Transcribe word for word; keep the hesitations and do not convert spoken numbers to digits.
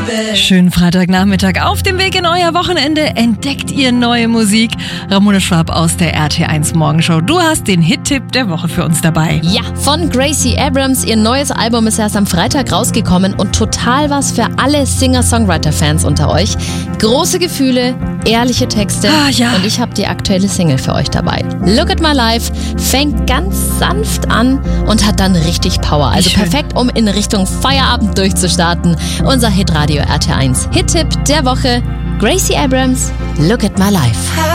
Schönen Freitagnachmittag. Auf dem Weg in euer Wochenende entdeckt ihr neue Musik. Ramona Schwab aus der R T eins Morgenshow. Du hast den Hit-Tipp der Woche für uns dabei. Ja, von Gracie Abrams. Ihr neues Album ist erst am Freitag rausgekommen und total was für alle Singer-Songwriter-Fans unter euch. Große Gefühle, ehrliche Texte ah, ja. und ich habe die aktuelle Single für euch dabei. Look at My Life fängt ganz sanft an und hat dann richtig Power. Also perfekt, um in Richtung Feierabend durchzustarten. Unser Hitradio R T eins Hit-Tipp der Woche. Gracie Abrams, Look at My Life.